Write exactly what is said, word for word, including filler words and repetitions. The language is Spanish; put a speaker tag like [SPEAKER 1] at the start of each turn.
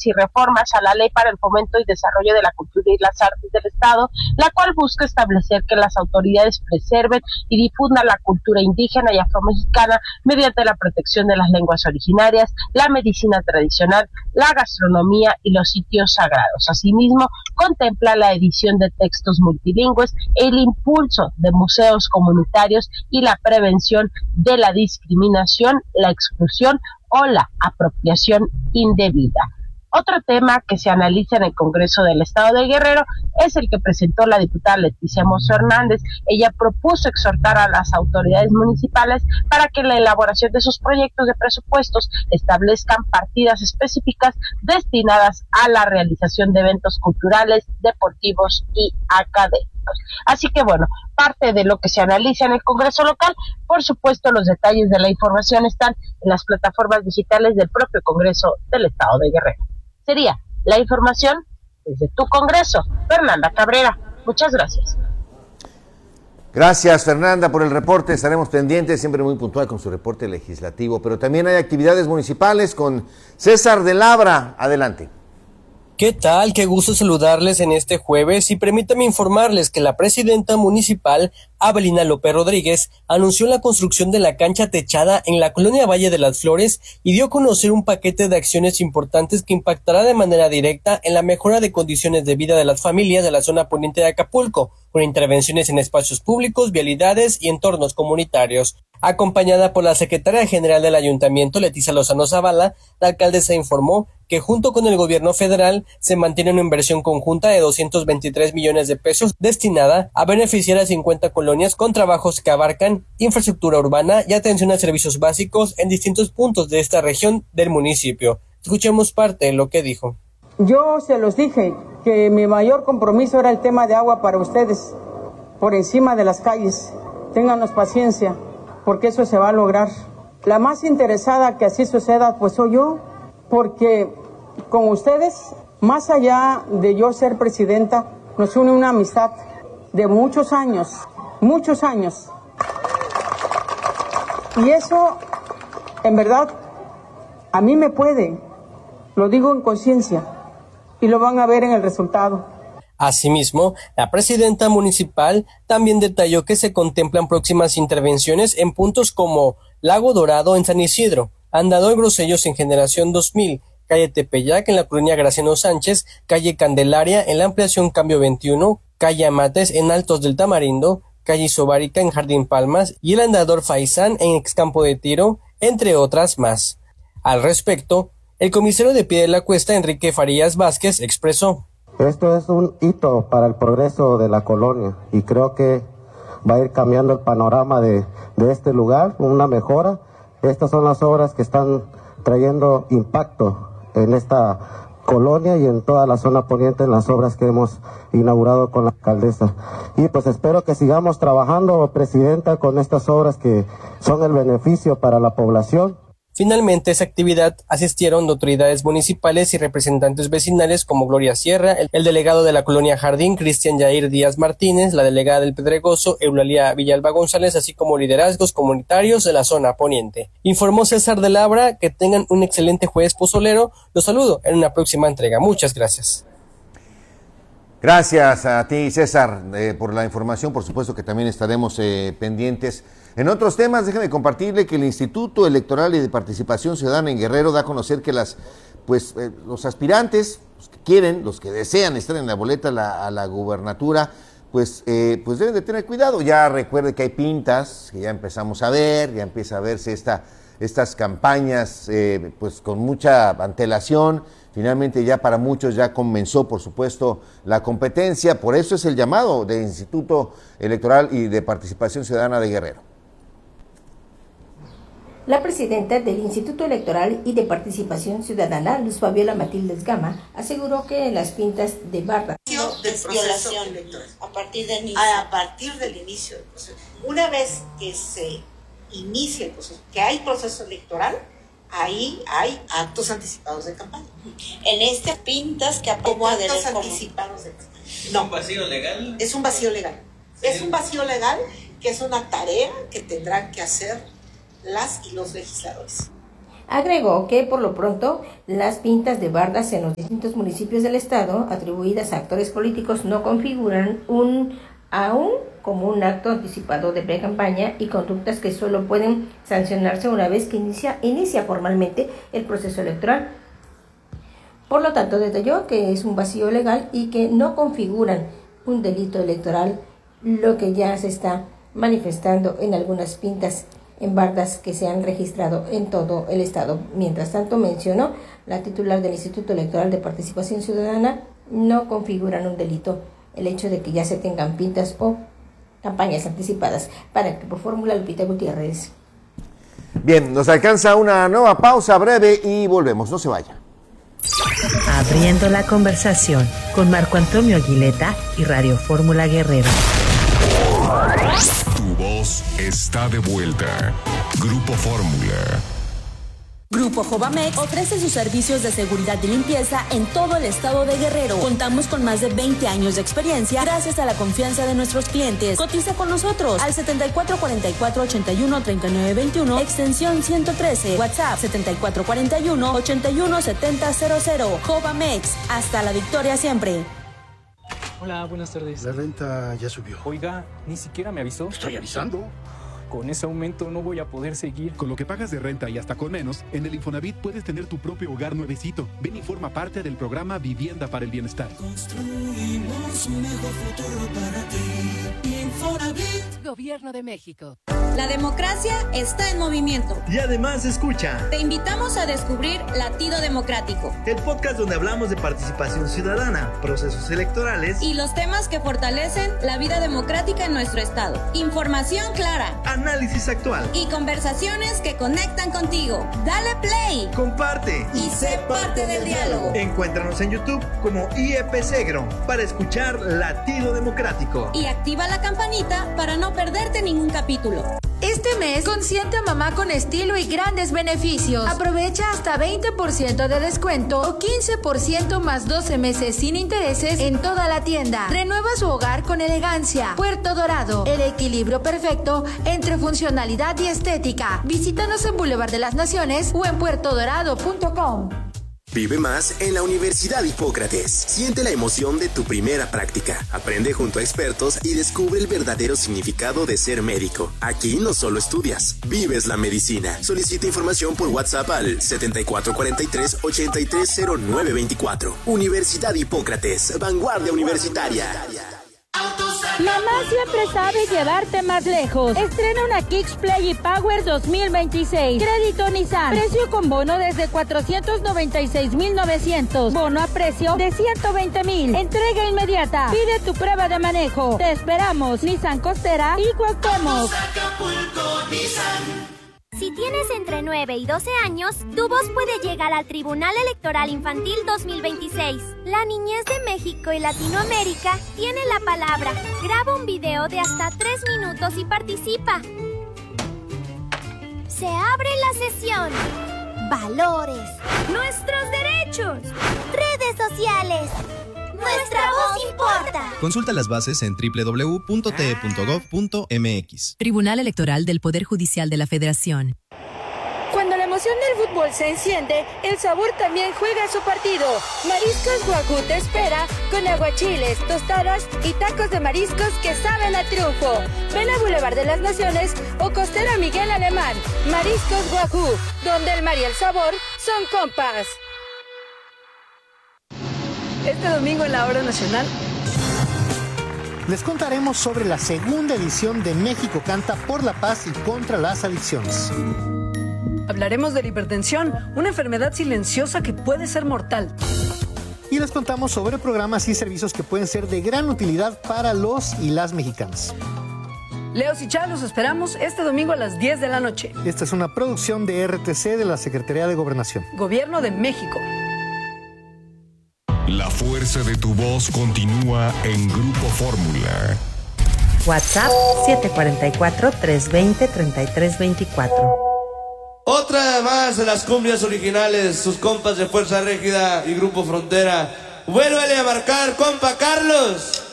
[SPEAKER 1] y reformas a la Ley para el Fomento y Desarrollo de la Cultura y las Artes del Estado, la cual busca establecer que las autoridades preserven y difundan la cultura indígena y afromexicana mediante la protección de las lenguas originarias, la medicina tradicional, la gastronomía y los sitios sagrados. Asimismo, contempla la edición de textos multilingües, el impulso de museos comunitarios y la prevención de la discriminación, la exclusión o la apropiación indebida. Otro tema que se analiza en el Congreso del Estado de Guerrero es el que presentó la diputada Leticia Mozo Hernández. Ella propuso exhortar a las autoridades municipales para que en la elaboración de sus proyectos de presupuestos establezcan partidas específicas destinadas a la realización de eventos culturales, deportivos y académicos. Así que bueno, parte de lo que se analiza en el Congreso local, por supuesto los detalles de la información están en las plataformas digitales del propio Congreso del Estado de Guerrero. Sería la información desde tu Congreso. Fernanda Cabrera, muchas gracias.
[SPEAKER 2] Gracias, Fernanda, por el reporte. Estaremos pendientes, siempre muy puntual con su reporte legislativo, pero también hay actividades municipales con César de Labra. Adelante.
[SPEAKER 3] ¿Qué tal? Qué gusto saludarles en este jueves y permítame informarles que la presidenta municipal, Abelina López Rodríguez, anunció la construcción de la cancha techada en la colonia Valle de las Flores y dio a conocer un paquete de acciones importantes que impactará de manera directa en la mejora de condiciones de vida de las familias de la zona poniente de Acapulco, con intervenciones en espacios públicos, vialidades y entornos comunitarios. Acompañada por la secretaria general del ayuntamiento, Leticia Lozano Zavala, la alcaldesa informó que junto con el gobierno federal se mantiene una inversión conjunta de doscientos veintitrés millones de pesos destinada a beneficiar a cincuenta colonias con trabajos que abarcan infraestructura urbana y atención a servicios básicos en distintos puntos de esta región del municipio. Escuchemos parte de lo que dijo.
[SPEAKER 4] Yo se los dije que mi mayor compromiso era el tema de agua para ustedes, por encima de las calles. Ténganos paciencia, porque eso se va a lograr. La más interesada que así suceda, pues soy yo, porque con ustedes, más allá de yo ser presidenta, nos une una amistad de muchos años, muchos años. Y eso, en verdad, a mí me puede, lo digo en conciencia, y lo van a ver en el resultado.
[SPEAKER 3] Asimismo, la presidenta municipal también detalló que se contemplan próximas intervenciones en puntos como Lago Dorado en San Isidro, Andador Grosellos en Generación dos mil, calle Tepeyac en la colonia Graciano Sánchez, calle Candelaria en la ampliación Cambio veintiuno, calle Amates en Altos del Tamarindo, calle Isobárica en Jardín Palmas y el Andador Faisán en Excampo de Tiro, entre otras más. Al respecto, el comisario de Pie de la Cuesta, Enrique Farías Vázquez, expresó:
[SPEAKER 5] Esto es un hito para el progreso de la colonia y creo que va a ir cambiando el panorama de, de este lugar, una mejora. Estas son las obras que están trayendo impacto en esta colonia y en toda la zona poniente, en las obras que hemos inaugurado con la alcaldesa. Y pues espero que sigamos trabajando, presidenta, con estas obras que son el beneficio para la población.
[SPEAKER 3] Finalmente, a esa actividad asistieron autoridades municipales y representantes vecinales como Gloria Sierra, el, el delegado de la colonia Jardín, Cristian Yair Díaz Martínez, la delegada del Pedregoso, Eulalia Villalba González, así como liderazgos comunitarios de la zona poniente. Informó César de Labra. Que tengan un excelente jueves pozolero. Los saludo en una próxima entrega. Muchas gracias.
[SPEAKER 2] Gracias a ti, César, eh, por la información. Por supuesto que también estaremos eh, pendientes. En otros temas, déjenme compartirle que el Instituto Electoral y de Participación Ciudadana en Guerrero da a conocer que las, pues, eh, los aspirantes, los que quieren, los que desean estar en la boleta a la, a la gubernatura, pues, eh, pues deben de tener cuidado. Ya recuerde que hay pintas, que ya empezamos a ver, ya empieza a verse esta, estas campañas eh, pues con mucha antelación. Finalmente ya para muchos ya comenzó, por supuesto, la competencia. Por eso es el llamado del Instituto Electoral y de Participación Ciudadana de Guerrero.
[SPEAKER 6] La presidenta del Instituto Electoral y de Participación Ciudadana, Luz Fabiola Matildes Gama, aseguró que las pintas de barra
[SPEAKER 7] de violación electoral a partir del inicio. A partir del inicio del proceso. Una vez que se inicia el proceso, que hay proceso electoral, ahí hay actos anticipados de campaña. En estas pintas que como actos anticipados de campaña. No. ¿Es un vacío legal? Es un vacío legal. ¿Sí? Es un vacío legal que es una tarea que tendrán que hacer las y los legisladores.
[SPEAKER 6] Agregó que por lo pronto las pintas de bardas en los distintos municipios del estado atribuidas a actores políticos no configuran un aún como un acto anticipado de pre-campaña y conductas que solo pueden sancionarse una vez que inicia, inicia formalmente el proceso electoral. Por lo tanto, detalló que es un vacío legal y que no configuran un delito electoral, lo que ya se está manifestando en algunas pintas en bardas que se han registrado en todo el estado. Mientras tanto, mencionó la titular del Instituto Electoral de Participación Ciudadana, no configuran un delito el hecho de que ya se tengan pintas o campañas anticipadas. Para el Grupo Fórmula, Lupita Gutiérrez.
[SPEAKER 2] Bien, nos alcanza una nueva pausa breve y volvemos, no se vaya.
[SPEAKER 8] Abriendo la conversación con Marco Antonio Aguileta y Radio Fórmula Guerrero.
[SPEAKER 9] Tu voz está de vuelta. Grupo Fórmula.
[SPEAKER 10] Grupo Jovamex ofrece sus servicios de seguridad y limpieza en todo el estado de Guerrero. Contamos con más de veinte años de experiencia gracias a la confianza de nuestros clientes. Cotiza con nosotros al setenta y cuatro cuarenta y cuatro ochenta y uno treinta y nueve veintiuno, extensión ciento trece, WhatsApp setenta y cuatro cuarenta y uno ochenta y uno setenta cero cero. Jovamex, hasta la victoria siempre.
[SPEAKER 11] Hola, buenas tardes.
[SPEAKER 12] La renta ya subió.
[SPEAKER 11] Oiga, ni siquiera me avisó.
[SPEAKER 12] Estoy avisando.
[SPEAKER 11] Con ese aumento no voy a poder seguir.
[SPEAKER 12] Con lo que pagas de renta y hasta con menos, en el Infonavit puedes tener tu propio hogar nuevecito. Ven y forma parte del programa Vivienda para el Bienestar.
[SPEAKER 13] Construimos un mejor futuro para ti. Infonavit.
[SPEAKER 14] Gobierno de México.
[SPEAKER 15] La democracia está en movimiento.
[SPEAKER 16] Y además escucha.
[SPEAKER 15] Te invitamos a descubrir Latido Democrático,
[SPEAKER 16] el podcast donde hablamos de participación ciudadana, procesos electorales
[SPEAKER 15] y los temas que fortalecen la vida democrática en nuestro estado. Información clara,
[SPEAKER 16] análisis actual
[SPEAKER 15] y conversaciones que conectan contigo. Dale play,
[SPEAKER 16] comparte
[SPEAKER 15] y sé parte del diálogo.
[SPEAKER 16] Encuéntranos en YouTube como I E P Segro para escuchar Latido Democrático.
[SPEAKER 15] Y activa la campanita para no perderte ningún capítulo.
[SPEAKER 17] Este mes, consiente a mamá con estilo y grandes beneficios. Aprovecha hasta veinte por ciento de descuento o quince por ciento más doce meses sin intereses en toda la tienda. Renueva su hogar con elegancia. Puerto Dorado, el equilibrio perfecto entre funcionalidad y estética. Visítanos en Boulevard de las Naciones o en puerto dorado punto com.
[SPEAKER 18] Vive más en la Universidad Hipócrates. Siente la emoción de tu primera práctica. Aprende junto a expertos y descubre el verdadero significado de ser médico. Aquí no solo estudias, vives la medicina. Solicita información por WhatsApp al setenta y cuatro cuarenta y tres ochenta y tres cero nueve veinticuatro. Universidad Hipócrates, vanguardia universitaria.
[SPEAKER 19] Mamá siempre sabe llevarte más lejos. Estrena una Kicks Play y Power dos mil veintiséis. Crédito Nissan. Precio con bono desde cuatrocientos noventa y seis mil novecientos. Bono a precio de ciento veinte mil. Entrega inmediata. Pide tu prueba de manejo. Te esperamos. Nissan Costera y Cuauhtémoc.
[SPEAKER 20] Si tienes entre nueve y doce años, tu voz puede llegar al Tribunal Electoral Infantil dos mil veintiséis. La niñez de México y Latinoamérica tiene la palabra. Graba un video de hasta tres minutos y participa. Se abre la sesión. Valores. Nuestros derechos. Redes sociales. Nuestra voz importa.
[SPEAKER 21] Consulta las bases en doble u doble u doble u punto t e punto gov punto m x.
[SPEAKER 22] Tribunal Electoral del Poder Judicial de la Federación.
[SPEAKER 19] Cuando la emoción del fútbol se enciende, el sabor también juega su partido. Mariscos Wagyu te espera con aguachiles, tostadas y tacos de mariscos que saben a triunfo. Ven a Boulevard de las Naciones o Costera Miguel Alemán. Mariscos Wagyu, donde el mar y el sabor son compas.
[SPEAKER 23] Este domingo en la Hora Nacional
[SPEAKER 24] les contaremos sobre la segunda edición de México Canta por la Paz y contra las Adicciones.
[SPEAKER 23] Hablaremos de la hipertensión, una enfermedad silenciosa que puede ser mortal.
[SPEAKER 24] Y les contamos sobre programas y servicios que pueden ser de gran utilidad para los y las mexicanas.
[SPEAKER 23] Leos y Chá, los esperamos este domingo a las diez de la noche.
[SPEAKER 24] Esta es una producción de R T C de la Secretaría de Gobernación.
[SPEAKER 23] Gobierno de México.
[SPEAKER 9] La fuerza de tu voz continúa en Grupo Fórmula.
[SPEAKER 8] WhatsApp siete cuatro cuatro, tres dos cero, tres tres dos cuatro.
[SPEAKER 25] Otra más de las cumbias originales, sus compas de Fuerza Régida y Grupo Frontera. Vuélvele a marcar, compa Carlos.